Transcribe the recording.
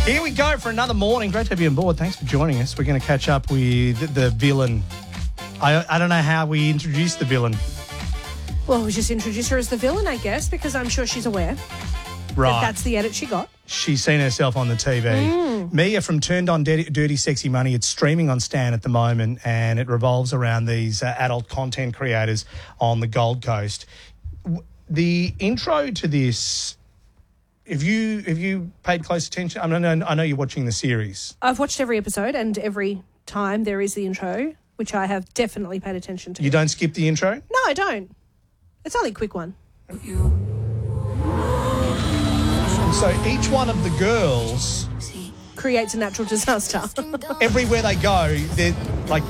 Here we go for another morning. Great to have you on board. Thanks for joining us. We're going to catch up with the villain. I don't know how we introduced the villain. Well, we just introduce her as the villain, I guess, because I'm sure she's aware Right. that that's the edit she got. She's seen herself on the TV. Mia from Turned On Dirty Sexy Money. It's streaming on Stan at the moment, and it revolves around these adult content creators on the Gold Coast. The intro to this, if you paid close attention, I know you're watching the series. I've watched every episode, and every time there is the intro, which I have definitely paid attention to. You don't skip the intro? No, I don't. It's only a quick one. So each one of the girls, Creates a natural disaster. everywhere they go, they're like